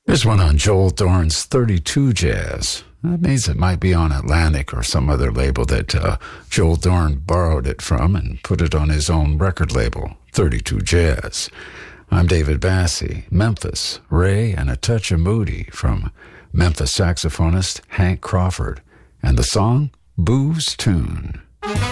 Here's one on Joel Dorn's 32 Jazz. That means it might be on Atlantic or some other label that Joel Dorn borrowed it from and put it on his own record label, 32 Jazz. I'm David Bassie, Memphis, Ray, and a touch of Moody from Memphis saxophonist Hank Crawford, and the song, Boo's Tune.